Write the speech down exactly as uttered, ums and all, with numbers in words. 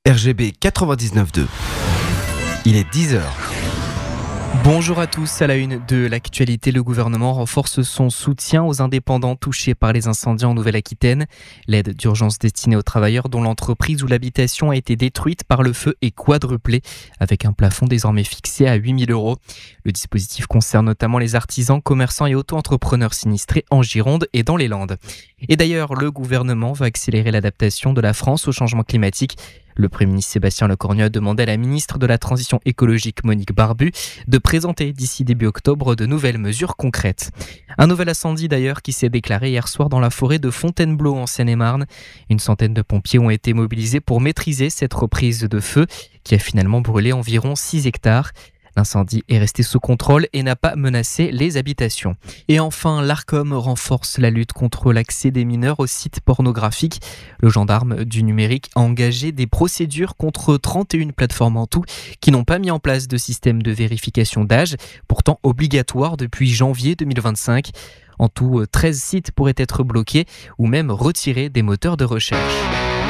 R G B quatre-vingt-dix-neuf point deux. Il est dix heures. Bonjour à tous, à la une de l'actualité, le gouvernement renforce son soutien aux indépendants touchés par les incendies en Nouvelle-Aquitaine. L'aide d'urgence destinée aux travailleurs dont l'entreprise ou l'habitation a été détruite par le feu est quadruplée, avec un plafond désormais fixé à huit mille euros. Le dispositif concerne notamment les artisans, commerçants et auto-entrepreneurs sinistrés en Gironde et dans les Landes. Et d'ailleurs, le gouvernement va accélérer l'adaptation de la France au changement climatique. Le Premier ministre Sébastien Lecornu a demandé à la ministre de la Transition écologique Monique Barbu de présenter d'ici début octobre de nouvelles mesures concrètes. Un nouvel incendie d'ailleurs qui s'est déclaré hier soir dans la forêt de Fontainebleau en Seine-et-Marne. Une centaine de pompiers ont été mobilisés pour maîtriser cette reprise de feu qui a finalement brûlé environ six hectares. L'incendie est resté sous contrôle et n'a pas menacé les habitations. Et enfin, l'Arcom renforce la lutte contre l'accès des mineurs aux sites pornographiques. Le gendarme du numérique a engagé des procédures contre trente et une plateformes en tout qui n'ont pas mis en place de système de vérification d'âge, pourtant obligatoire depuis janvier deux mille vingt-cinq. En tout, treize sites pourraient être bloqués ou même retirés des moteurs de recherche.